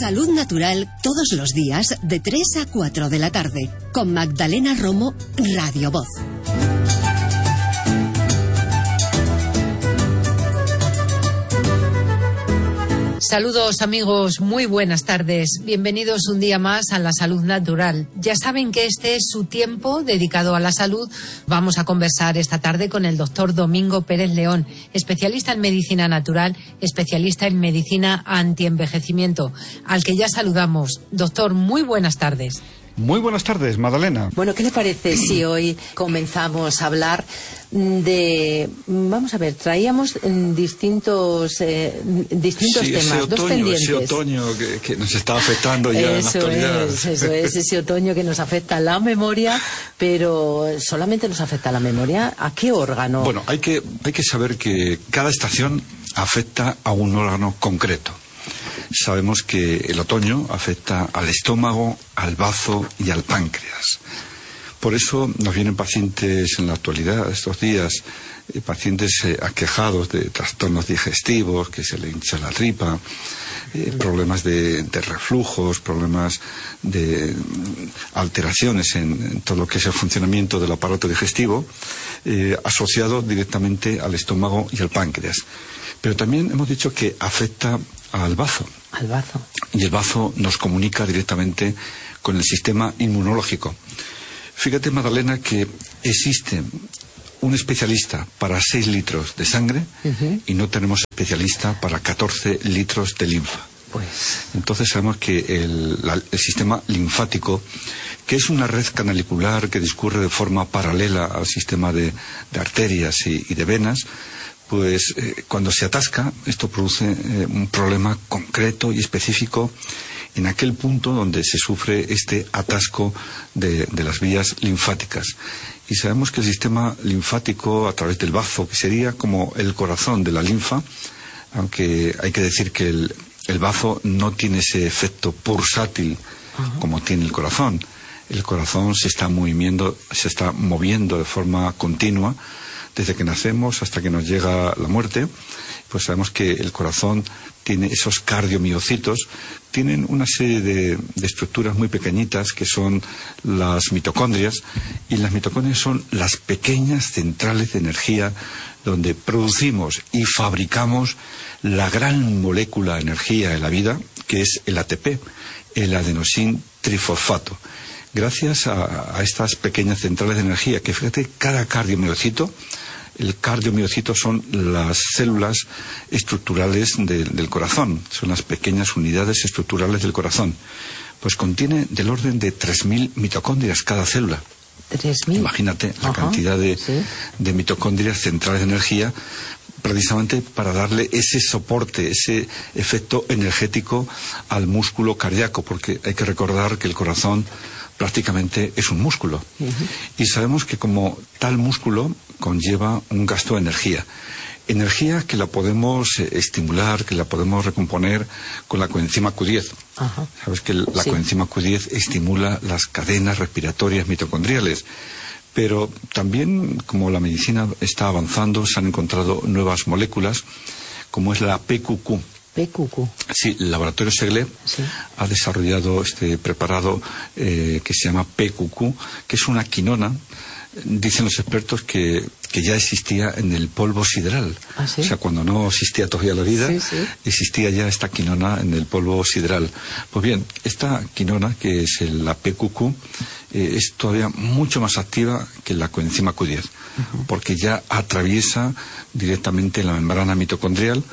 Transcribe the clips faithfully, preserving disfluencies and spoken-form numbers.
Salud Natural todos los días de tres a cuatro de la tarde con Magdalena Romo, Radio Voz. Saludos amigos, muy buenas tardes. Bienvenidos un día más a la Salud Natural. Ya saben que este es su tiempo dedicado a la salud. Vamos a conversar esta tarde con el doctor Domingo Pérez León, especialista en medicina natural, especialista en medicina antienvejecimiento, al que ya saludamos. Doctor, muy buenas tardes. Muy buenas tardes, Magdalena. Bueno, ¿qué le parece si hoy comenzamos a hablar de... Vamos a ver, traíamos distintos eh, distintos sí, temas, ese otoño, dos pendientes. Ese otoño que, que nos está afectando ya eso en la actualidad. Es, eso es, ese otoño que nos afecta a la memoria, pero solamente nos afecta a la memoria. ¿A qué órgano? Bueno, hay que, hay que saber que cada estación afecta a un órgano concreto. Sabemos que el otoño afecta al estómago, al bazo y al páncreas. Por eso nos vienen pacientes en la actualidad, estos días, eh, pacientes eh, aquejados de trastornos digestivos, que se le hincha la tripa, eh, problemas de, de reflujos, problemas de mm, alteraciones en, en todo lo que es el funcionamiento del aparato digestivo, eh, asociado directamente al estómago y al páncreas. Pero también hemos dicho que afecta al bazo. Al bazo. Y el bazo nos comunica directamente con el sistema inmunológico. Fíjate, Magdalena, que existe un especialista para seis litros de sangre uh-huh. y no tenemos especialista para catorce litros de linfa. Pues... Entonces sabemos que el, la, el sistema linfático, que es una red canalicular que discurre de forma paralela al sistema de, de arterias y, y de venas, pues eh, cuando se atasca, esto produce eh, un problema concreto y específico en aquel punto donde se sufre este atasco de, de las vías linfáticas. Y sabemos que el sistema linfático, a través del bazo, que sería como el corazón de la linfa, aunque hay que decir que el, el bazo no tiene ese efecto pulsátil uh-huh. como tiene el corazón. El corazón se está moviendo, se está moviendo de forma continua, desde que nacemos hasta que nos llega la muerte. Pues sabemos que el corazón tiene esos cardiomiocitos, tienen una serie de, de estructuras muy pequeñitas que son las mitocondrias, y las mitocondrias son las pequeñas centrales de energía donde producimos y fabricamos la gran molécula de energía de la vida, que es el A T P, el adenosin trifosfato. Gracias a, a estas pequeñas centrales de energía, que fíjate, cada cardiomiocito, el cardiomiocito son las células estructurales de, del corazón, son las pequeñas unidades estructurales del corazón, pues contiene del orden de tres mil mitocondrias cada célula. ¿tres mil? Imagínate la Ajá, cantidad de, ¿sí? de mitocondrias centrales de energía, precisamente para darle ese soporte, ese efecto energético al músculo cardíaco, porque hay que recordar que el corazón prácticamente es un músculo. Uh-huh. Y sabemos que como tal músculo conlleva un gasto de energía. Energía que la podemos eh, estimular, que la podemos recomponer con la coenzima Q diez. Uh-huh. Sabes que la sí. coenzima Q diez estimula las cadenas respiratorias mitocondriales. Pero también, como la medicina está avanzando, se han encontrado nuevas moléculas, como es la P Q Q. P Q Q. Sí, el laboratorio Seglé sí. ha desarrollado este preparado eh, que se llama P Q Q, que es una quinona. Dicen los expertos que, que ya existía en el polvo sideral. ¿Ah, sí? O sea, cuando no existía todavía la vida, sí, sí. existía ya esta quinona en el polvo sideral. Pues bien, esta quinona, que es el, la P Q Q, eh, es todavía mucho más activa que la coenzima Q diez, uh-huh. porque ya atraviesa directamente la membrana mitocondrial,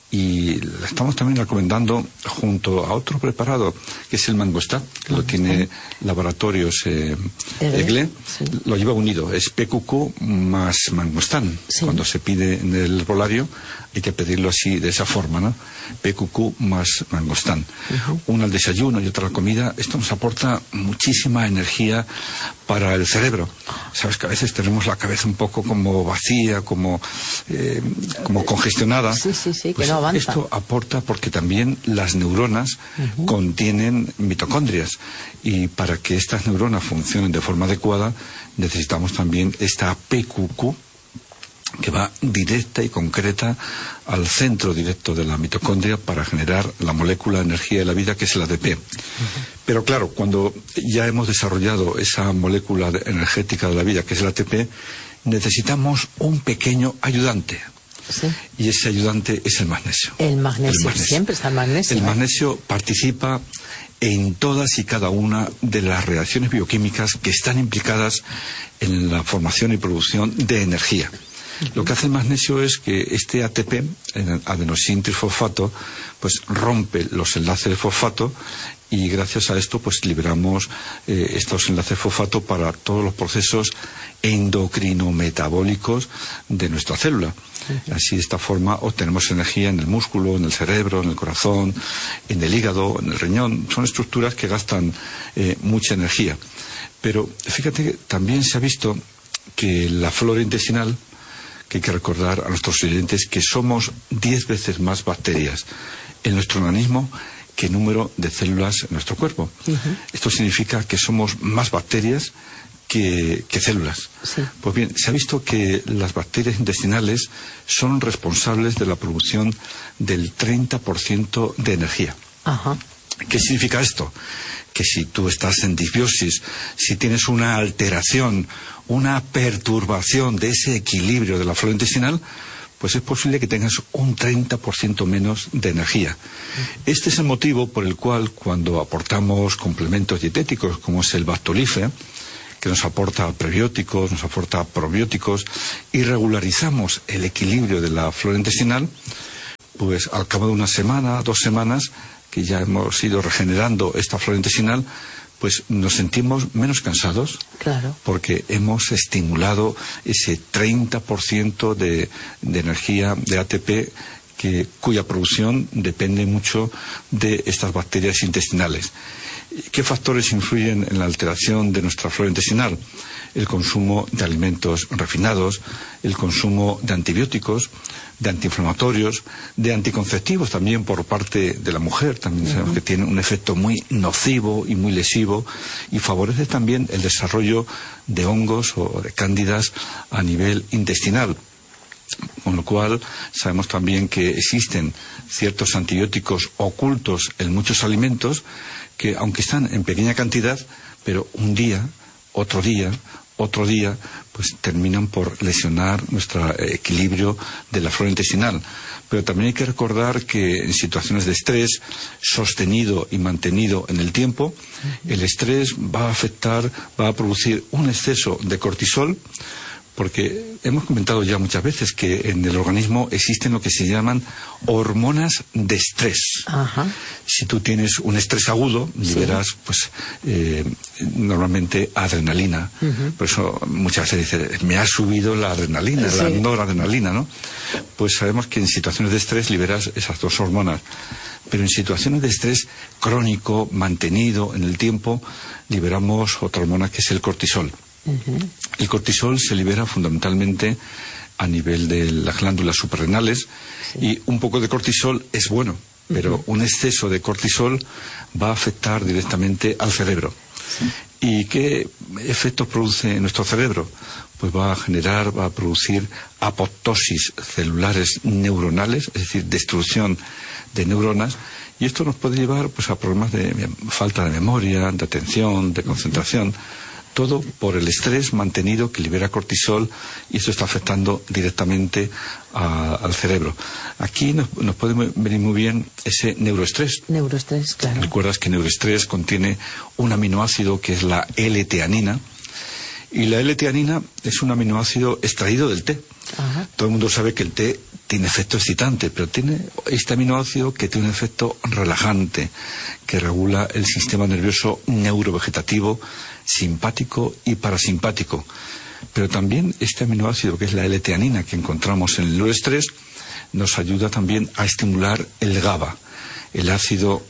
y la estamos también recomendando junto a otro preparado que es el mangostat, que lo tiene laboratorios eh, Egle, sí. lo lleva unido, es P Q Q más mangostán. Sí. Cuando se pide en el herbolario hay que pedirlo así, de esa forma, ¿no? P Q Q más mangostán. Uh-huh. Una al desayuno y otra a la comida. Esto nos aporta muchísima energía para el cerebro. Sabes que a veces tenemos la cabeza un poco como vacía, como, eh, como congestionada. Sí, sí, sí, pues que no avanza. Esto aporta porque también las neuronas uh-huh. contienen mitocondrias, y para que estas neuronas funcionen de forma adecuada necesitamos también esta P Q Q que va directa y concreta al centro directo de la mitocondria para generar la molécula de energía de la vida, que es el A T P. Uh-huh. Pero claro, cuando ya hemos desarrollado esa molécula energética de la vida, que es el A T P, necesitamos un pequeño ayudante. Sí. Y ese ayudante es el magnesio. El magnesio, el magnesio. Siempre está el magnesio. El ¿eh? magnesio participa en todas y cada una de las reacciones bioquímicas que están implicadas en la formación y producción de energía. Lo que hace el magnesio es que este A T P, el adenosín trifosfato, pues rompe los enlaces de fosfato y gracias a esto pues liberamos eh, estos enlaces fosfato para todos los procesos endocrinometabólicos de nuestra célula. Uh-huh. Así, de esta forma, obtenemos energía en el músculo, en el cerebro, en el corazón, en el hígado, en el riñón. Son estructuras que gastan eh, mucha energía. Pero fíjate que también se ha visto que la flora intestinal, que hay que recordar a nuestros oyentes que somos diez veces más bacterias en nuestro organismo que número de células en nuestro cuerpo. Uh-huh. Esto significa que somos más bacterias que, que células. Sí. Pues bien, se ha visto que las bacterias intestinales son responsables de la producción del treinta por ciento de energía. Uh-huh. ¿Qué significa esto? Que si tú estás en disbiosis, si tienes una alteración, una perturbación de ese equilibrio de la flora intestinal, pues es posible que tengas un treinta por ciento menos de energía. Este es el motivo por el cual cuando aportamos complementos dietéticos como es el Bactolife, que nos aporta prebióticos, nos aporta probióticos, y regularizamos el equilibrio de la flora intestinal, pues al cabo de una semana, dos semanas, que ya hemos ido regenerando esta flora intestinal, pues nos sentimos menos cansados. Claro. Porque hemos estimulado ese treinta por ciento de, de energía de A T P que, cuya producción depende mucho de estas bacterias intestinales. ¿Qué factores influyen en la alteración de nuestra flora intestinal? El consumo de alimentos refinados, el consumo de antibióticos, de antiinflamatorios, de anticonceptivos también por parte de la mujer. También sabemos uh-huh. que tiene un efecto muy nocivo y muy lesivo y favorece también el desarrollo de hongos o de cándidas a nivel intestinal. Con lo cual sabemos también que existen ciertos antibióticos ocultos en muchos alimentos que, aunque están en pequeña cantidad, pero un día, otro día, otro día, pues terminan por lesionar nuestro equilibrio de la flora intestinal. Pero también hay que recordar que en situaciones de estrés sostenido y mantenido en el tiempo, el estrés va a afectar, va a producir un exceso de cortisol, porque hemos comentado ya muchas veces que en el organismo existen lo que se llaman hormonas de estrés. Ajá. Si tú tienes un estrés agudo, liberas sí. pues eh, normalmente adrenalina. Uh-huh. Por eso muchas veces dicen, me ha subido la adrenalina, sí. la noradrenalina, ¿no? Pues sabemos que en situaciones de estrés liberas esas dos hormonas. Pero en situaciones de estrés crónico, mantenido en el tiempo, liberamos otra hormona que es el cortisol. Uh-huh. El cortisol se libera fundamentalmente a nivel de las glándulas suprarrenales sí. y un poco de cortisol es bueno, pero uh-huh. un exceso de cortisol va a afectar directamente al cerebro. Sí. ¿Y qué efectos produce en nuestro cerebro? Pues va a generar, va a producir apoptosis celulares neuronales, es decir, destrucción de neuronas, y esto nos puede llevar pues a problemas de falta de memoria, de atención, de concentración. Uh-huh. Todo por el estrés mantenido que libera cortisol, y esto está afectando directamente a, al cerebro. Aquí nos, nos puede venir muy bien ese neuroestrés. Neuroestrés, claro. Recuerdas que neuroestrés contiene un aminoácido que es la L-teanina, y la L-teanina es un aminoácido extraído del té. Ajá. Todo el mundo sabe que el té tiene efecto excitante, pero tiene este aminoácido que tiene un efecto relajante, que regula el sistema nervioso neurovegetativo, simpático y parasimpático. Pero también este aminoácido, que es la L-teanina, que encontramos en el neuroestrés, nos ayuda también a estimular el GABA. el ácido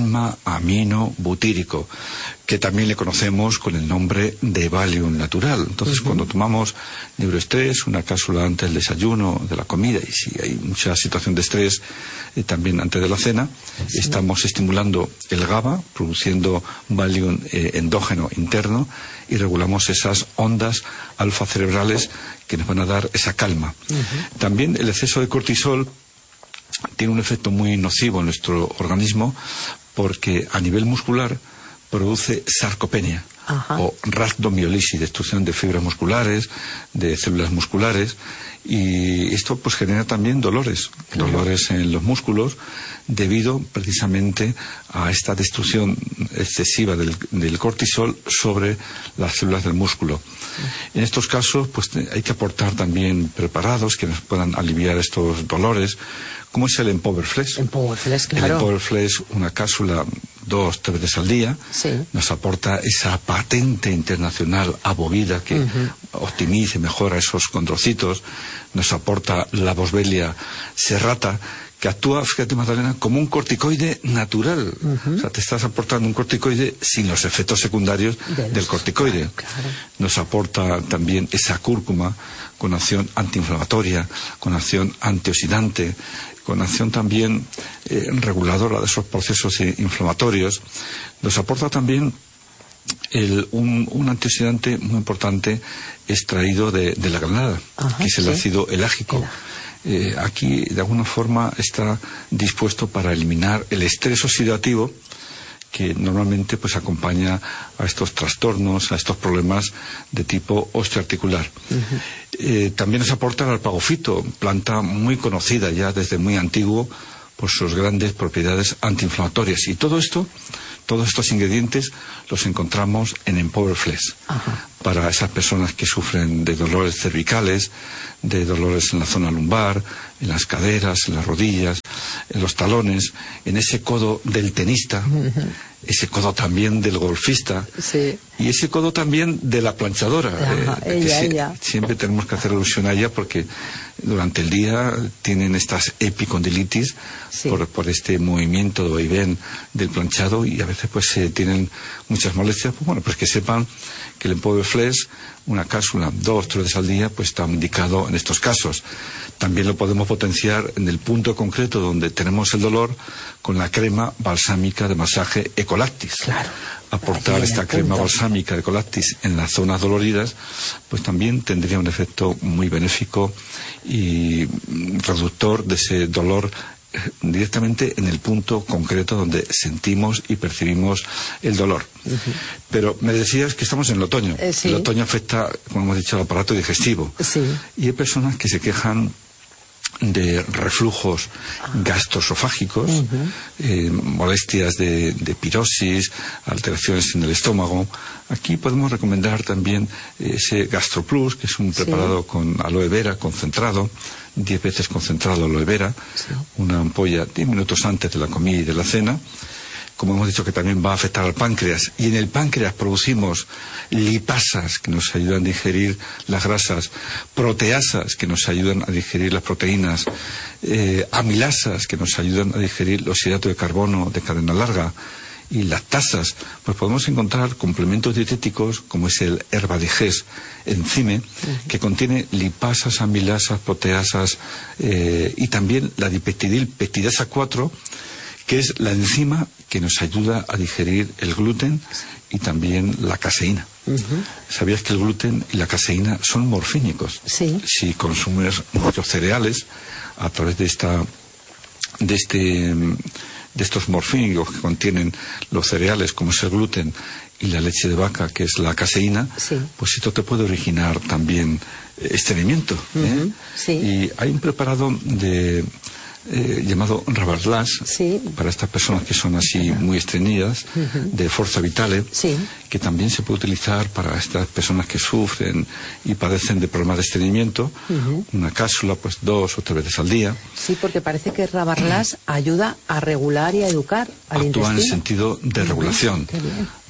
gamma-amino-butírico, que también le conocemos con el nombre de Valium natural. Entonces, uh-huh. cuando tomamos neuroestrés, una cápsula antes del desayuno, de la comida, y si hay mucha situación de estrés, eh, también antes de la cena, sí. estamos estimulando el GABA, produciendo Valium eh, endógeno interno, y regulamos esas ondas alfa cerebrales que nos van a dar esa calma. Uh-huh. También el exceso de cortisol tiene un efecto muy nocivo en nuestro organismo, porque a nivel muscular produce sarcopenia. Ajá. O rhabdomiolisis, destrucción de fibras musculares, de células musculares, y esto pues genera también dolores, claro. dolores en los músculos, debido precisamente a esta destrucción excesiva del, del cortisol sobre las células del músculo. En estos casos pues hay que aportar también preparados que nos puedan aliviar estos dolores, como es el Empowerflex. Empowerflex, claro. El Empowerflex, una cápsula dos, tres veces al día, sí. nos aporta esa patente internacional abovida que uh-huh. optimiza y mejora esos condrocitos, nos aporta la Boswellia serrata, que actúa, fíjate Magdalena, como un corticoide natural. Uh-huh. O sea, te estás aportando un corticoide sin los efectos secundarios de del corticoide. Claro, claro. Nos aporta también esa cúrcuma con acción antiinflamatoria, con acción antioxidante, con acción también eh, reguladora de esos procesos inflamatorios. Nos aporta también el, un, un antioxidante muy importante extraído de, de la granada, Ajá, que es el sí. ácido elágico. Eh, aquí, de alguna forma, está dispuesto para eliminar el estrés oxidativo que normalmente pues acompaña a estos trastornos, a estos problemas de tipo osteoarticular. Uh-huh. Eh, también nos aporta el alpagofito, planta muy conocida ya desde muy antiguo por sus grandes propiedades antiinflamatorias. Y todo esto, todos estos ingredientes los encontramos en Empowerflex. Ajá. Para esas personas que sufren de dolores cervicales, de dolores en la zona lumbar, en las caderas, en las rodillas, en los talones, en ese codo del tenista, uh-huh. ese codo también del golfista, sí. y ese codo también de la planchadora. Ajá, eh, ella, que ella. Si, siempre tenemos que hacer alusión a ella porque durante el día tienen estas epicondilitis sí. por, por este movimiento de vaivén del planchado, y a veces pues se eh, tienen muchas molestias. Pues bueno, pues que sepan que el Empowerflex, una cápsula dos, tres veces al día, pues está indicado en estos casos. También lo podemos potenciar en el punto concreto donde tenemos el dolor con la crema balsámica de masaje Ecolactis. Claro. Aportar esta crema balsámica de Ecolactis en las zonas doloridas, pues también tendría un efecto muy benéfico y reductor de ese dolor directamente en el punto concreto donde sentimos y percibimos el dolor. Uh-huh. Pero me decías que estamos en el otoño. Eh, sí. El otoño afecta, como hemos dicho, al aparato digestivo. Sí. Y hay personas que se quejan de reflujos ah. gastroesofágicos, uh-huh. eh, molestias de, de pirosis, alteraciones en el estómago. Aquí podemos recomendar también ese GastroPlus, que es un preparado sí. con aloe vera concentrado, diez veces concentrado aloe vera, sí. una ampolla diez minutos antes de la comida y de la cena. Como hemos dicho, que también va a afectar al páncreas, y en el páncreas producimos lipasas que nos ayudan a digerir las grasas, proteasas que nos ayudan a digerir las proteínas, eh, amilasas que nos ayudan a digerir los hidratos de carbono de cadena larga, y lactasas. Pues podemos encontrar complementos dietéticos como es el Herbadiges Enzyme, uh-huh. que contiene lipasas, amilasas, proteasas, eh, y también la dipeptidil peptidasa cuatro, que es la enzima que nos ayuda a digerir el gluten y también la caseína. Uh-huh. ¿Sabías que el gluten y la caseína son morfínicos? Sí. Si consumes muchos cereales, a través de esta, de este, de estos morfínicos que contienen los cereales, como es el gluten y la leche de vaca, que es la caseína, sí. pues esto te puede originar también estreñimiento. ¿eh? Uh-huh. Sí. Y hay un preparado de Eh, llamado Rabarlas, sí. para estas personas que son así muy estreñidas, uh-huh. de Forza Vitale, sí. que también se puede utilizar para estas personas que sufren y padecen de problemas de estreñimiento, uh-huh. una cápsula pues dos o tres veces al día. Sí, porque parece que Rabarlas ayuda a regular y a educar al Actúa intestino. en el sentido de regulación. Uh-huh. Qué bien.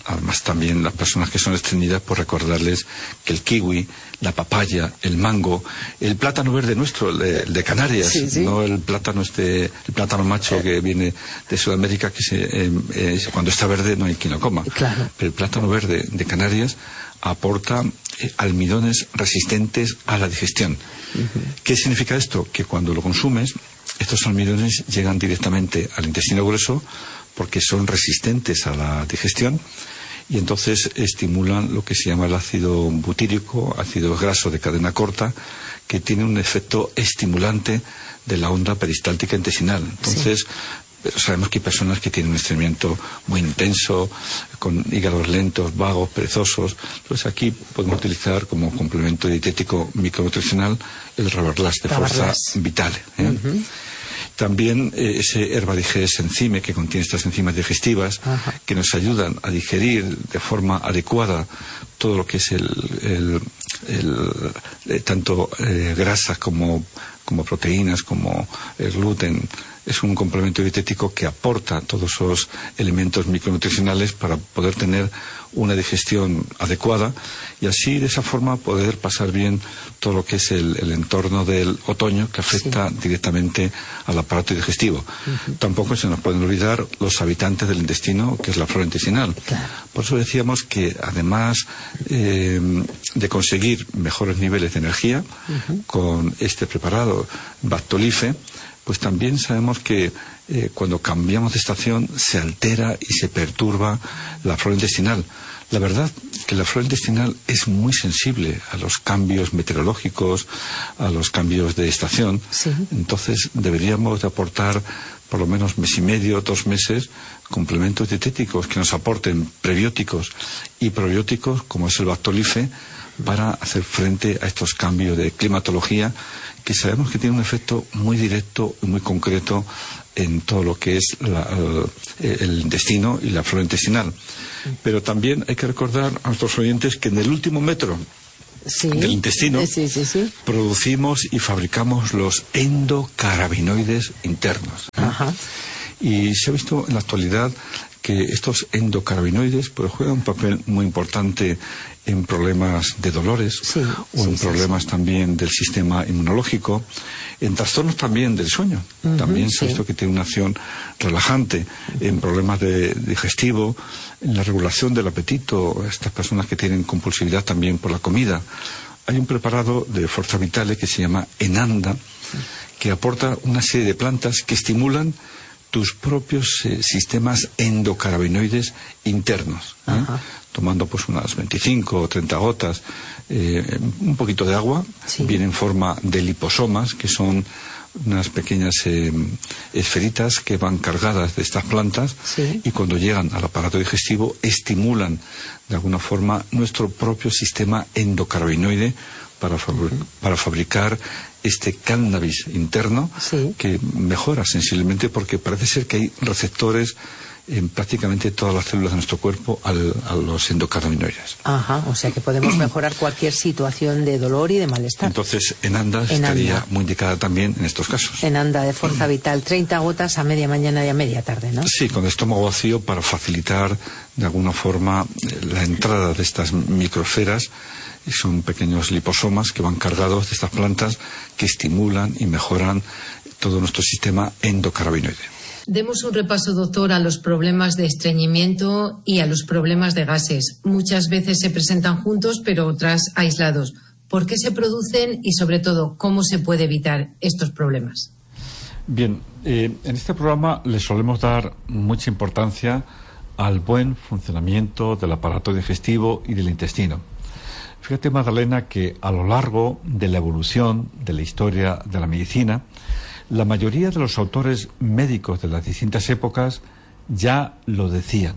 Además, también las personas que son estreñidas, por recordarles que el kiwi, la papaya, el mango, el plátano verde nuestro, el de, el de Canarias, sí, sí. no el plátano este, el plátano macho que viene de Sudamérica, que se, eh, eh, cuando está verde no hay quien lo coma. Claro. Pero el plátano verde de Canarias aporta eh, almidones resistentes a la digestión. Uh-huh. ¿Qué significa esto? Que cuando lo consumes, estos almidones llegan directamente al intestino grueso porque son resistentes a la digestión y entonces estimulan lo que se llama el ácido butírico, ácido graso de cadena corta, que tiene un efecto estimulante de la onda peristáltica intestinal. Entonces, sí. sabemos que hay personas que tienen un estreñimiento muy intenso, con hígados lentos, vagos, perezosos. Entonces aquí podemos utilizar como complemento dietético micronutricional el Reverlas de Fuerza Vital. ¿eh? Uh-huh. También eh, ese Herbadiges enzyme que contiene estas enzimas digestivas, Ajá. que nos ayudan a digerir de forma adecuada todo lo que es el, el, el eh, tanto eh, grasas como, como proteínas, como el gluten. Es un complemento dietético que aporta todos esos elementos micronutricionales para poder tener una digestión adecuada y así de esa forma poder pasar bien todo lo que es el, el entorno del otoño que afecta sí. directamente al aparato digestivo. Uh-huh. Tampoco se nos pueden olvidar los habitantes del intestino, que es la flora intestinal. Claro. Por eso decíamos que además eh, de conseguir mejores niveles de energía uh-huh. con este preparado Bactolife, pues también sabemos que eh, cuando cambiamos de estación se altera y se perturba la flora intestinal. La verdad que la flora intestinal es muy sensible a los cambios meteorológicos, a los cambios de estación. Sí. Entonces deberíamos de aportar por lo menos mes y medio, dos meses, complementos dietéticos que nos aporten prebióticos y probióticos, como es el Bactolife, para hacer frente a estos cambios de climatología que sabemos que tiene un efecto muy directo y muy concreto en todo lo que es la, el, el intestino y la flora intestinal. Pero también hay que recordar a nuestros oyentes que en el último metro sí, del intestino sí, sí, sí. producimos y fabricamos los endocannabinoides internos. ¿eh? Ajá. Y se ha visto en la actualidad que estos endocannabinoides pues, juegan un papel muy importante en problemas de dolores sí, o en sí, problemas sí, sí. también del sistema inmunológico, en trastornos también del sueño. Uh-huh, también se ha sí. visto que tiene una acción relajante uh-huh. en problemas de digestivo, en la regulación del apetito, estas personas que tienen compulsividad también por la comida. Hay un preparado de Fuerza Vitale que se llama Enanda, que aporta una serie de plantas que estimulan tus propios eh, sistemas endocannabinoides internos, ¿eh? tomando pues unas veinticinco o treinta gotas, eh, un poquito de agua, sí. viene en forma de liposomas, que son unas pequeñas eh, esferitas que van cargadas de estas plantas sí. y cuando llegan al aparato digestivo estimulan de alguna forma nuestro propio sistema endocannabinoide para, fabri- uh-huh. para fabricar este cannabis interno sí. que mejora sensiblemente porque parece ser que hay receptores en prácticamente todas las células de nuestro cuerpo al, a los endocannabinoides. Ajá, o sea que podemos mejorar cualquier situación de dolor y de malestar. Entonces, Enanda estaría muy indicada también en estos casos. Enanda de Fuerza Vital, treinta gotas a media mañana y a media tarde, ¿no? Sí, con estómago vacío para facilitar de alguna forma la entrada de estas microesferas. Y son pequeños liposomas que van cargados de estas plantas que estimulan y mejoran todo nuestro sistema endocannabinoide. Demos un repaso, doctor, a los problemas de estreñimiento y a los problemas de gases. Muchas veces se presentan juntos, pero otras aislados. ¿Por qué se producen y, sobre todo, cómo se puede evitar estos problemas? Bien, eh, en este programa le solemos dar mucha importancia al buen funcionamiento del aparato digestivo y del intestino. Fíjate, Magdalena, que a lo largo de la evolución de la historia de la medicina, la mayoría de los autores médicos de las distintas épocas ya lo decían,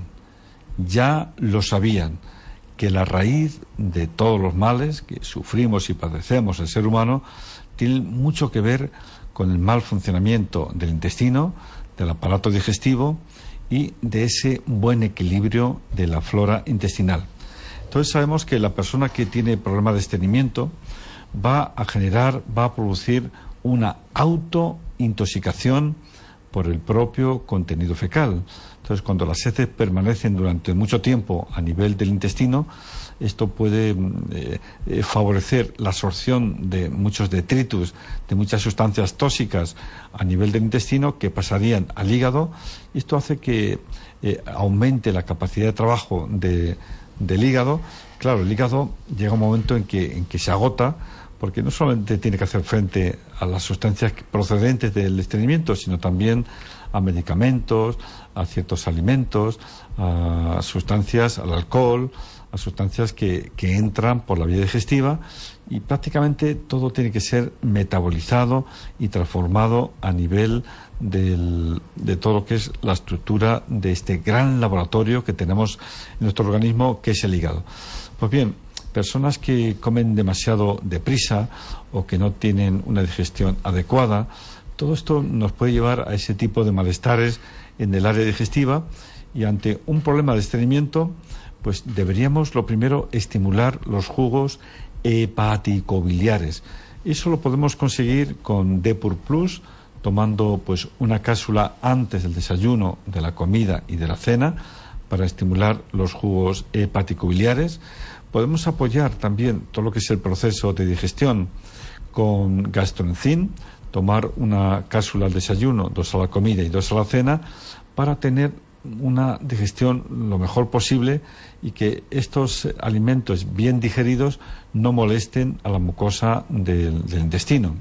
ya lo sabían, que la raíz de todos los males que sufrimos y padecemos el ser humano tiene mucho que ver con el mal funcionamiento del intestino, del aparato digestivo y de ese buen equilibrio de la flora intestinal. Entonces sabemos que la persona que tiene problemas de estreñimiento va a generar, va a producir una autointoxicación por el propio contenido fecal. Entonces, cuando las heces permanecen durante mucho tiempo a nivel del intestino, esto puede eh, eh, favorecer la absorción de muchos detritus, de muchas sustancias tóxicas a nivel del intestino que pasarían al hígado, y esto hace que eh, aumente la capacidad de trabajo de, del hígado. Claro, el hígado llega un momento en que, en que se agota, porque no solamente tiene que hacer frente a las sustancias procedentes del estreñimiento, sino también a medicamentos, a ciertos alimentos, a sustancias, al alcohol, a sustancias que, que entran por la vía digestiva, y prácticamente todo tiene que ser metabolizado y transformado a nivel del, de todo lo que es la estructura de este gran laboratorio que tenemos en nuestro organismo, que es el hígado. Pues bien, personas que comen demasiado deprisa o que no tienen una digestión adecuada, todo esto nos puede llevar a ese tipo de malestares en el área digestiva, y ante un problema de estreñimiento, pues deberíamos lo primero estimular los jugos hepaticobiliares. Eso lo podemos conseguir con Depur Plus, tomando pues una cápsula antes del desayuno, de la comida y de la cena, para estimular los jugos hepaticobiliares. Podemos apoyar también todo lo que es el proceso de digestión con Gastroenzym, tomar una cápsula al desayuno, dos a la comida y dos a la cena, para tener una digestión lo mejor posible y que estos alimentos bien digeridos no molesten a la mucosa del, del intestino.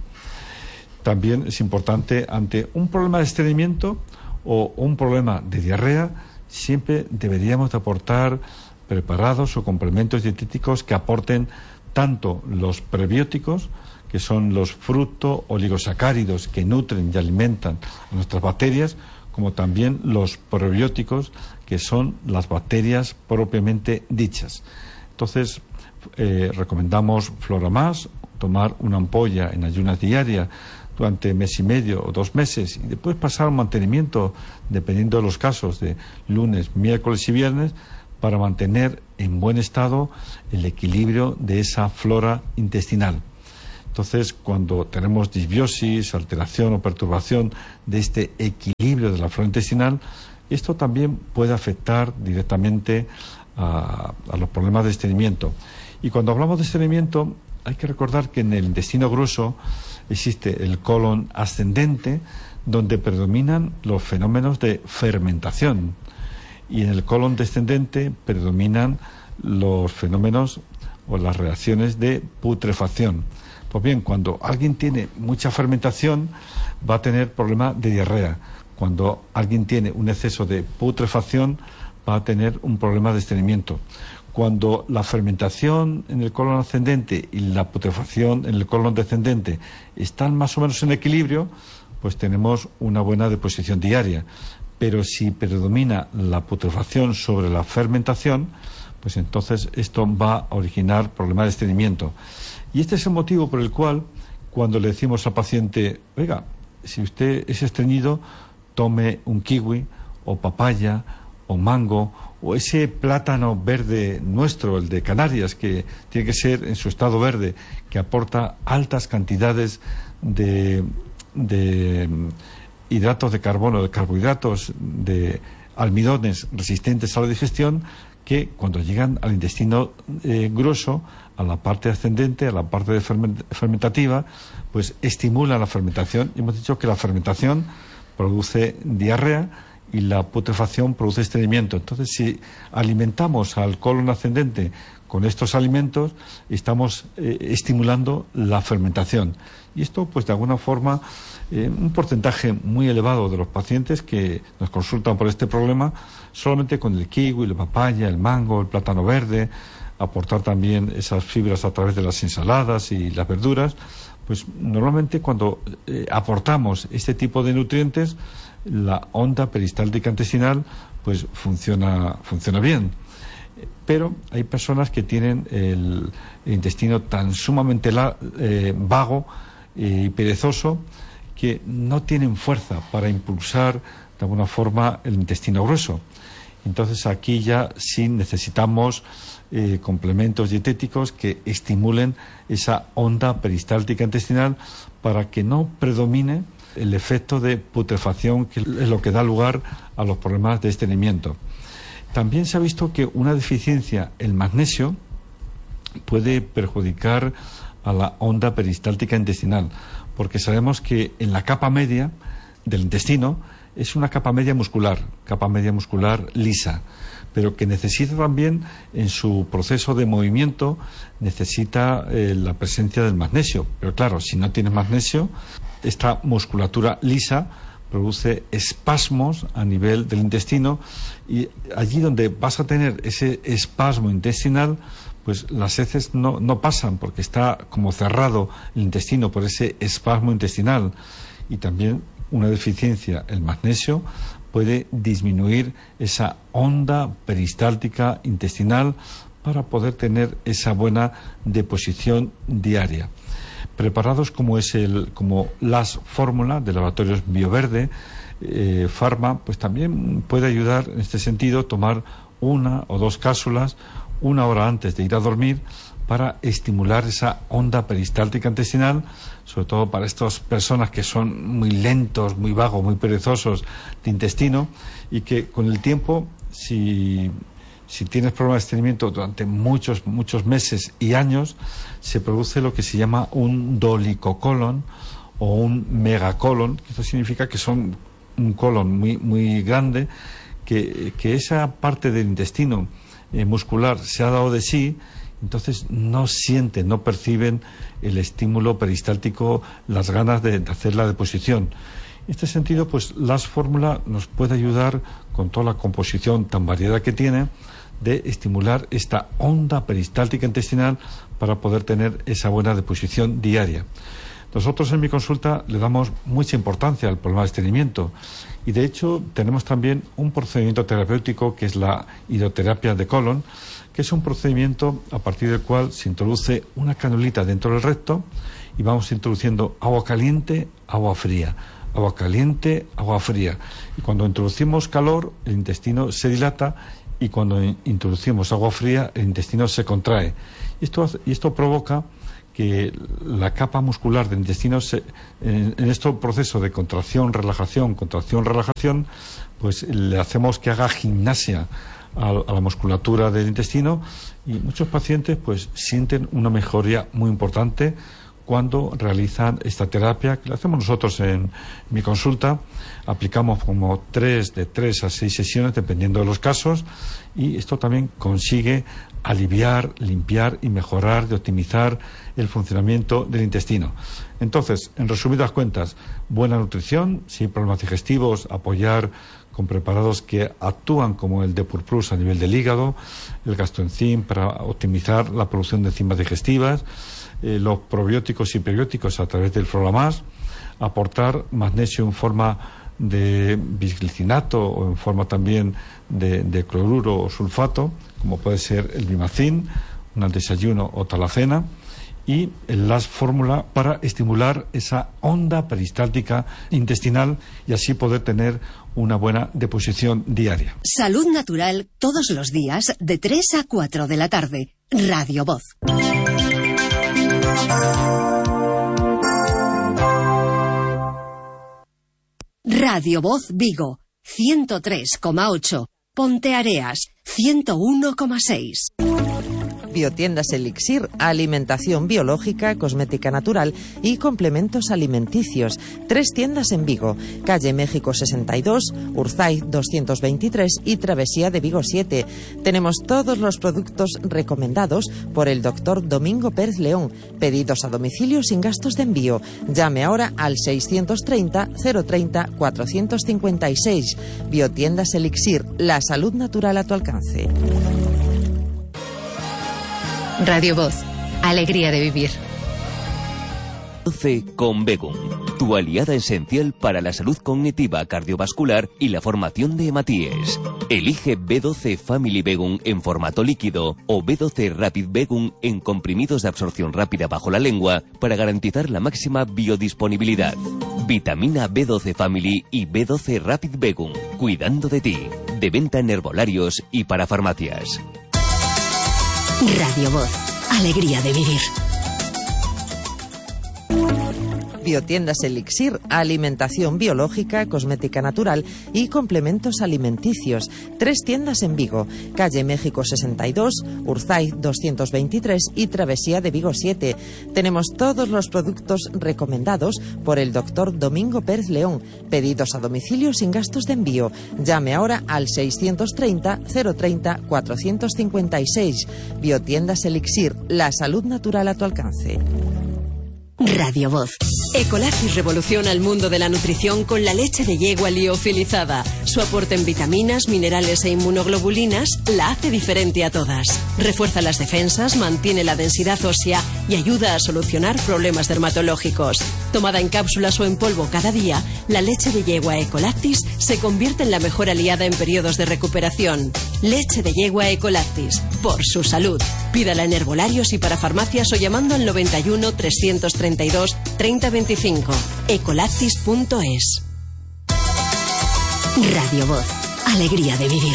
También es importante, ante un problema de estreñimiento o un problema de diarrea, siempre deberíamos de aportar preparados o complementos dietéticos que aporten tanto los prebióticos, que son los fructo-oligosacáridos que nutren y alimentan a nuestras bacterias, como también los probióticos, que son las bacterias propiamente dichas. Entonces, eh, recomendamos Floramas, tomar una ampolla en ayunas diarias durante mes y medio o dos meses, y después pasar un mantenimiento, dependiendo de los casos, de lunes, miércoles y viernes, para mantener en buen estado el equilibrio de esa flora intestinal. Entonces, cuando tenemos disbiosis, alteración o perturbación de este equilibrio de la flora intestinal, esto también puede afectar directamente a, a los problemas de estreñimiento. Y cuando hablamos de estreñimiento, hay que recordar que en el intestino grueso existe el colon ascendente, donde predominan los fenómenos de fermentación, y en el colon descendente predominan los fenómenos o las reacciones de putrefacción. Pues bien, cuando alguien tiene mucha fermentación, va a tener problema de diarrea. Cuando alguien tiene un exceso de putrefacción, va a tener un problema de estreñimiento. Cuando la fermentación en el colon ascendente y la putrefacción en el colon descendente están más o menos en equilibrio, pues tenemos una buena deposición diaria. Pero si predomina la putrefacción sobre la fermentación, pues entonces esto va a originar problemas de estreñimiento. Y este es el motivo por el cual, cuando le decimos al paciente, oiga, si usted es estreñido, tome un kiwi o papaya o mango o ese plátano verde nuestro, el de Canarias, que tiene que ser en su estado verde, que aporta altas cantidades de, de hidratos de carbono, de carbohidratos, de almidones resistentes a la digestión, que cuando llegan al intestino eh, grueso, a la parte ascendente, a la parte de ferment- fermentativa, pues estimula la fermentación. Y hemos dicho que la fermentación produce diarrea y la putrefacción produce estreñimiento. Entonces, si alimentamos al colon ascendente con estos alimentos, estamos eh, estimulando la fermentación. Y esto, pues de alguna forma, eh, un porcentaje muy elevado de los pacientes que nos consultan por este problema, solamente con el kiwi, la papaya, el mango, el plátano verde, aportar también esas fibras a través de las ensaladas y las verduras, pues normalmente cuando eh, aportamos este tipo de nutrientes, la onda peristáltica intestinal pues funciona, funciona bien. Pero hay personas que tienen el, el intestino tan sumamente la, eh, vago eh, y perezoso que no tienen fuerza para impulsar de alguna forma el intestino grueso. Entonces aquí ya sí necesitamos eh, complementos dietéticos que estimulen esa onda peristáltica intestinal para que no predomine el efecto de putrefacción, que es lo que da lugar a los problemas de estreñimiento. También se ha visto que una deficiencia en magnesio puede perjudicar a la onda peristáltica intestinal, porque sabemos que en la capa media del intestino es una capa media muscular, capa media muscular lisa, pero que necesita también, en su proceso de movimiento, necesita eh, la presencia del magnesio. Pero claro, si no tienes magnesio, esta musculatura lisa produce espasmos a nivel del intestino, y allí donde vas a tener ese espasmo intestinal, pues las heces no, no pasan, porque está como cerrado el intestino por ese espasmo intestinal. Y también una deficiencia en magnesio puede disminuir esa onda peristáltica intestinal para poder tener esa buena deposición diaria. Preparados como es el como las fórmula de laboratorios Bioverde, eh, Pharma, pues también puede ayudar en este sentido tomar una o dos cápsulas una hora antes de ir a dormir para estimular esa onda peristáltica intestinal, sobre todo para estas personas que son muy lentos, muy vagos, muy perezosos de intestino, y que con el tiempo, si, si tienes problemas de estreñimiento durante muchos, muchos meses y años, se produce lo que se llama un dolicocolon o un megacolon. Esto significa que son un colon muy, muy grande, que, que esa parte del intestino eh, muscular se ha dado de sí. Entonces no sienten, no perciben el estímulo peristáltico, las ganas de, de hacer la deposición. En este sentido, pues las fórmula nos puede ayudar, con toda la composición tan variada que tiene, de estimular esta onda peristáltica intestinal para poder tener esa buena deposición diaria. Nosotros en mi consulta le damos mucha importancia al problema de estreñimiento, y de hecho tenemos también un procedimiento terapéutico que es la hidroterapia de colon, que es un procedimiento a partir del cual se introduce una canulita dentro del recto y vamos introduciendo agua caliente, agua fría, agua caliente, agua fría. Y cuando introducimos calor, el intestino se dilata, y cuando introducimos agua fría, el intestino se contrae. Y esto, y esto provoca que la capa muscular del intestino, se, en, en este proceso de contracción, relajación, contracción, relajación, pues le hacemos que haga gimnasia a, a la musculatura del intestino, y muchos pacientes pues sienten una mejoría muy importante cuando realizan esta terapia, que la hacemos nosotros en mi consulta. Aplicamos como tres, de tres a seis sesiones, dependiendo de los casos, y esto también consigue aliviar, limpiar y mejorar, de optimizar el funcionamiento del intestino. Entonces, en resumidas cuentas, buena nutrición, si hay problemas digestivos, apoyar con preparados que actúan como el Depur Plus a nivel del hígado, el Gastroenzym para optimizar la producción de enzimas digestivas, eh, los probióticos y prebióticos a través del Floramas, aportar magnesio en forma de bisglicinato o en forma también de, de cloruro o sulfato, como puede ser el Bimacin, un desayuno o talacena, y las fórmula para estimular esa onda peristáltica intestinal y así poder tener una buena deposición diaria. Salud Natural, todos los días de tres a cuatro de la tarde. Radio Voz. Radio Voz Vigo, ciento tres coma ocho. Ponteareas, ciento uno coma seis. Biotiendas Elixir, alimentación biológica, cosmética natural y complementos alimenticios. Tres tiendas en Vigo, calle México sesenta y dos, Urzaiz doscientos veintitrés y Travesía de Vigo siete. Tenemos todos los productos recomendados por el doctor Domingo Pérez León. Pedidos a domicilio sin gastos de envío. Llame ahora al seiscientos treinta, cero treinta, cuatrocientos cincuenta y seis. Biotiendas Elixir, la salud natural a tu alcance. Radio Voz, alegría de vivir. Con Begum, tu aliada esencial para la salud cognitiva, cardiovascular y la formación de hematíes. Elige B doce Family Begum en formato líquido o B doce Rapid Begum en comprimidos de absorción rápida bajo la lengua para garantizar la máxima biodisponibilidad. Vitamina B doce Family y B doce Rapid Begum, cuidando de ti. De venta en herbolarios y para farmacias. Radio Voz, alegría de vivir. Biotiendas Elixir, alimentación biológica, cosmética natural y complementos alimenticios. Tres tiendas en Vigo, calle México sesenta y dos, Urzaiz doscientos veintitrés y Travesía de Vigo siete. Tenemos todos los productos recomendados por el doctor Domingo Pérez León. Pedidos a domicilio sin gastos de envío. Llame ahora al seiscientos treinta, cero treinta, cuatrocientos cincuenta y seis. Biotiendas Elixir, la salud natural a tu alcance. Radio Voz. Ecolacis revoluciona el mundo de la nutrición con la leche de yegua liofilizada. Su aporte en vitaminas, minerales e inmunoglobulinas la hace diferente a todas. Refuerza las defensas, mantiene la densidad ósea y ayuda a solucionar problemas dermatológicos. Tomada en cápsulas o en polvo cada día, la leche de yegua Ecolacis se convierte en la mejor aliada en periodos de recuperación. Leche de yegua Ecolacis, por su salud. Pídala en herbolarios y para farmacias o llamando al noventa y uno, trescientos treinta y dos, treinta veinticinco. Ecolacis punto es. Radio Voz. Alegría de vivir.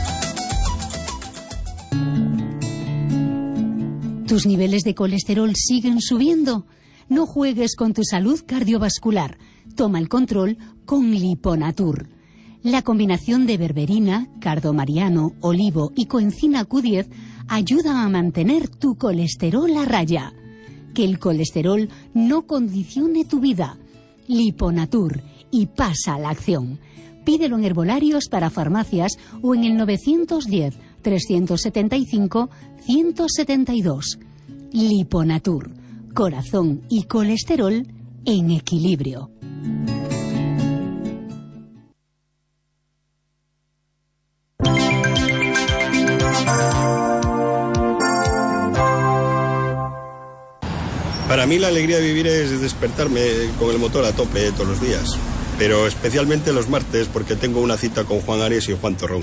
¿Tus niveles de colesterol siguen subiendo? No juegues con tu salud cardiovascular. Toma el control con Liponatur. La combinación de berberina, cardomariano, olivo y coenzima Q diez ayuda a mantener tu colesterol a raya. Que el colesterol no condicione tu vida. Liponatur, y pasa a la acción. Pídelo en herbolarios para farmacias o en el novecientos diez, trescientos setenta y cinco, ciento setenta y dos. Liponatur, corazón y colesterol en equilibrio. Para mí la alegría de vivir es despertarme con el motor a tope todos los días, pero especialmente los martes porque tengo una cita con Juan Ares y Juan Torrón.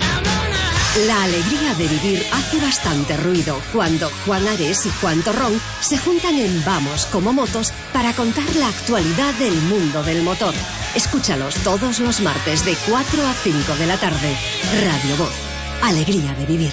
La alegría de vivir hace bastante ruido cuando Juan Ares y Juan Torrón se juntan en Vamos como Motos para contar la actualidad del mundo del motor. Escúchalos todos los martes de cuatro a cinco de la tarde. Radio Voz. Alegría de vivir.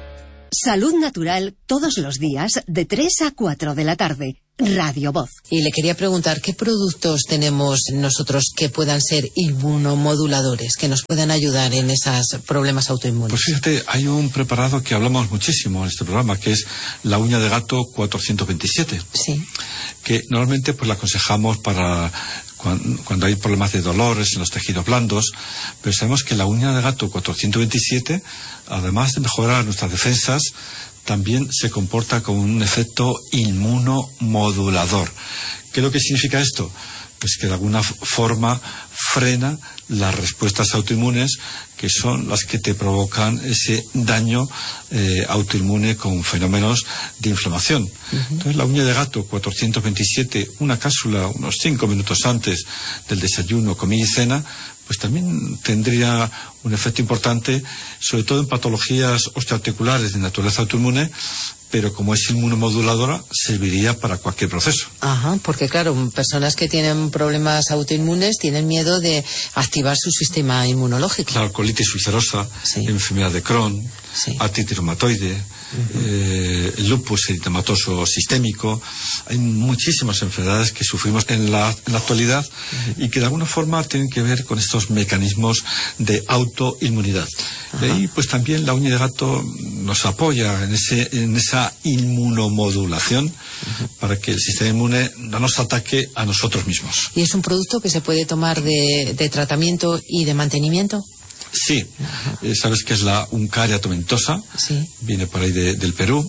Salud natural todos los días de tres a cuatro de la tarde. Radio Voz. Y le quería preguntar, ¿qué productos tenemos nosotros que puedan ser inmunomoduladores, que nos puedan ayudar en esos problemas autoinmunes? Pues fíjate, hay un preparado que hablamos muchísimo en este programa, que es la uña de gato cuatrocientos veintisiete. Sí. Que normalmente pues la aconsejamos para cuando, cuando hay problemas de dolores en los tejidos blandos, pero sabemos que la uña de gato cuatrocientos veintisiete, además de mejorar nuestras defensas, también se comporta como un efecto inmunomodulador. ¿Qué es lo que significa esto? Pues que de alguna forma frena las respuestas autoinmunes, que son las que te provocan ese daño eh, autoinmune con fenómenos de inflamación. Uh-huh. Entonces la uña de gato cuatrocientos veintisiete, una cápsula unos cinco minutos antes del desayuno, comida y cena, pues también tendría un efecto importante, sobre todo en patologías osteoarticulares de naturaleza autoinmune, pero como es inmunomoduladora, serviría para cualquier proceso. Ajá, porque claro, personas que tienen problemas autoinmunes tienen miedo de activar su sistema inmunológico. Claro, colitis ulcerosa, sí. Enfermedad de Crohn, sí. Artritis reumatoide, uh-huh. eh, lupus eritematoso sistémico. Hay muchísimas enfermedades que sufrimos en la, en la actualidad uh-huh. y que de alguna forma tienen que ver con estos mecanismos de autoinmunidad. De ahí, pues también la uña de gato nos apoya en, ese, en esa inmunomodulación uh-huh. para que el sistema inmune no nos ataque a nosotros mismos. ¿Y es un producto que se puede tomar de, de tratamiento y de mantenimiento? Sí, uh-huh. eh, sabes que es la Uncaria tomentosa, sí. Viene por ahí de, del Perú,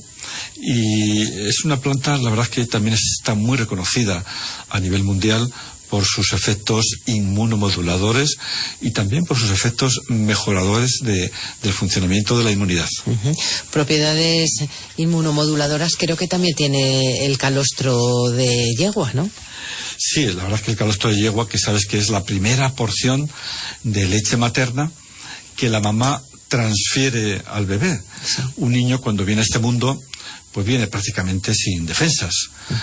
y es una planta, la verdad es que también está muy reconocida a nivel mundial por sus efectos inmunomoduladores y también por sus efectos mejoradores de, del funcionamiento de la inmunidad. Uh-huh. Propiedades inmunomoduladoras creo que también tiene el calostro de yegua, ¿no? Sí, la verdad es que el calostro de yegua, que sabes que es la primera porción de leche materna que la mamá transfiere al bebé. Sí. Un niño cuando viene a este mundo pues viene prácticamente sin defensas.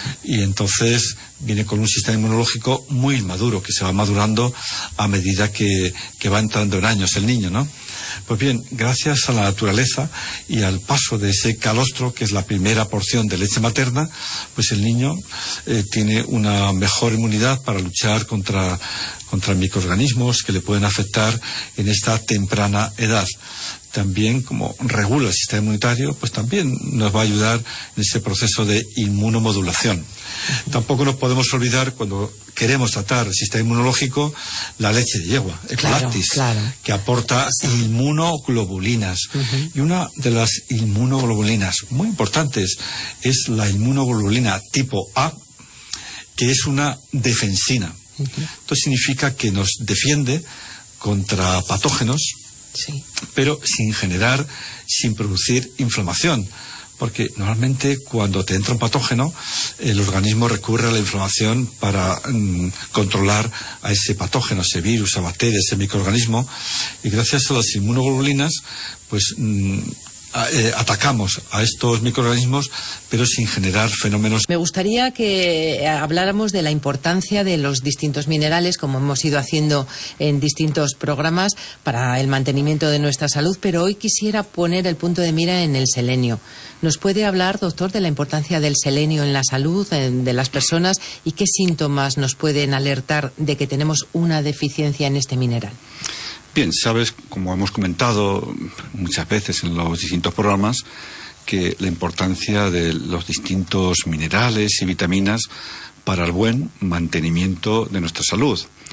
Y entonces viene con un sistema inmunológico muy inmaduro, que se va madurando a medida que, que va entrando en años el niño, ¿no? Pues bien, gracias a la naturaleza y al paso de ese calostro, que es la primera porción de leche materna, pues el niño eh, tiene una mejor inmunidad para luchar contra, contra microorganismos que le pueden afectar en esta temprana edad. También, como regula el sistema inmunitario, pues también nos va a ayudar en ese proceso de inmunomodulación. Tampoco nos podemos olvidar, cuando queremos tratar el sistema inmunológico, la leche de yegua, Ecolactis, claro, claro. que aporta inmunoglobulinas. Uh-huh. Y una de las inmunoglobulinas muy importantes es la inmunoglobulina tipo A, que es una defensina. Uh-huh. Esto significa que nos defiende contra patógenos, sí, pero sin generar, sin producir inflamación. Porque normalmente cuando te entra un patógeno, el organismo recurre a la inflamación para mm, controlar a ese patógeno, ese virus, esa bacteria, ese microorganismo. Y gracias a las inmunoglobulinas, pues mm, a, eh, atacamos a estos microorganismos, pero sin generar fenómenos. Me gustaría que habláramos de la importancia de los distintos minerales, como hemos ido haciendo en distintos programas, para el mantenimiento de nuestra salud, pero hoy quisiera poner el punto de mira en el selenio. ¿Nos puede hablar, doctor, de la importancia del selenio en la salud de las personas y qué síntomas nos pueden alertar de que tenemos una deficiencia en este mineral? Bien, sabes, como hemos comentado muchas veces en los distintos programas, que la importancia de los distintos minerales y vitaminas para el buen mantenimiento de nuestra salud.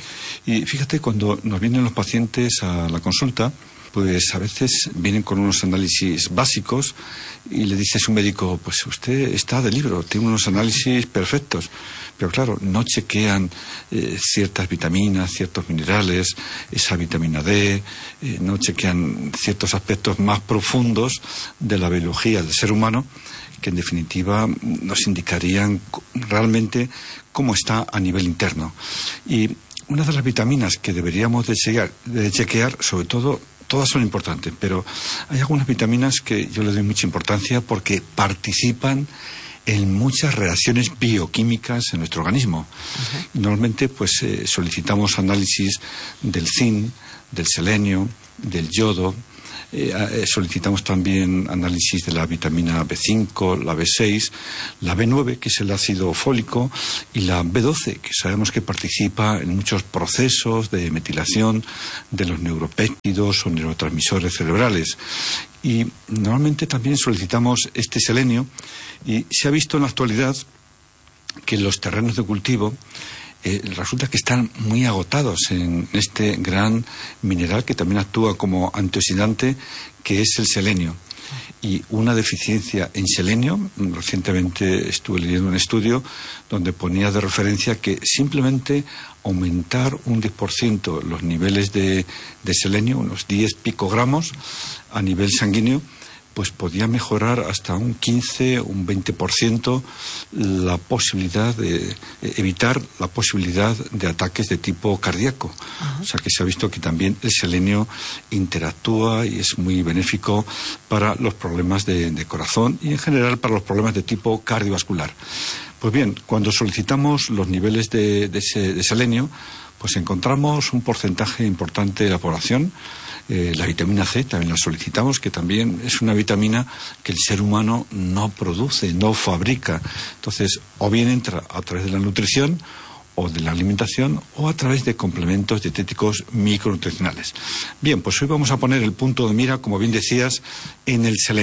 Y fíjate, cuando nos vienen los pacientes a la consulta, pues a veces vienen con unos análisis básicos y le dice a su médico, pues usted está de libro, tiene unos análisis perfectos. Pero claro, no chequean eh, ciertas vitaminas, ciertos minerales, esa vitamina D, eh, no chequean ciertos aspectos más profundos de la biología del ser humano, que en definitiva nos indicarían realmente cómo está a nivel interno. Y una de las vitaminas que deberíamos de chequear, de chequear sobre todo, todas son importantes, pero hay algunas vitaminas que yo le doy mucha importancia porque participan en muchas reacciones bioquímicas en nuestro organismo. Uh-huh. Normalmente pues eh, solicitamos análisis del zinc, del selenio, del yodo, eh, eh, solicitamos también análisis de la vitamina B cinco, la B seis, la B nueve, que es el ácido fólico, y la B doce, que sabemos que participa en muchos procesos de metilación de los neuropéptidos o neurotransmisores cerebrales. Y normalmente también solicitamos este selenio, y se ha visto en la actualidad que los terrenos de cultivo eh, resulta que están muy agotados en este gran mineral que también actúa como antioxidante, que es el selenio. Y una deficiencia en selenio, recientemente estuve leyendo un estudio donde ponía de referencia que simplemente aumentar un diez por ciento los niveles de, de selenio, unos diez picogramos a nivel sanguíneo, pues podía mejorar hasta un quince, un veinte por ciento la posibilidad de evitar la posibilidad de ataques de tipo cardíaco. Uh-huh. O sea que se ha visto que también el selenio interactúa y es muy benéfico para los problemas de, de corazón y en general para los problemas de tipo cardiovascular. Pues bien, cuando solicitamos los niveles de, de, ese, de selenio, pues encontramos un porcentaje importante de la población. Eh, la vitamina C también la solicitamos, que también es una vitamina que el ser humano no produce, no fabrica. Entonces, o bien entra a través de la nutrición o de la alimentación o a través de complementos dietéticos micronutricionales. Bien, pues hoy vamos a poner el punto de mira, como bien decías, en el selenio.